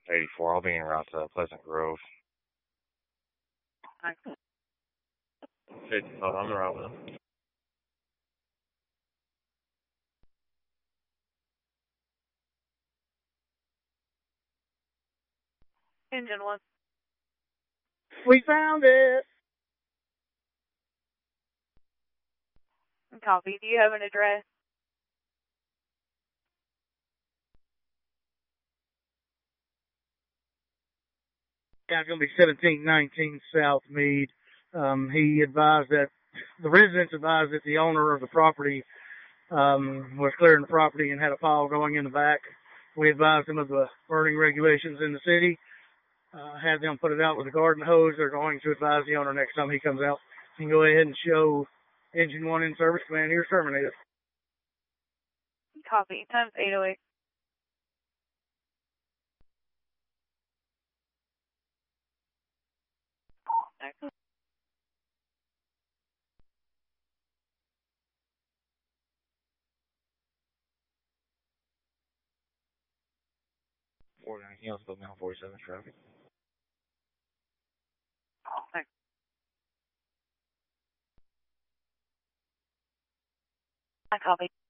84. I'll be en route to Pleasant Grove. Okay, I'm en route now. Engine 1. We found it. Copy. Do you have an address? Yeah, it's going to be 1719 South Mead. He advised that the residents advised that the owner of the property was clearing the property and had a pile going in the back. We advised them of the burning regulations in the city. Had them put it out with a garden hose. They're going to advise the owner next time he comes out. You can go ahead and show Engine 1 in service. Command, here's terminated. Copy. Times 808. Excellent. Anything else but Mount 47 traffic? I copy.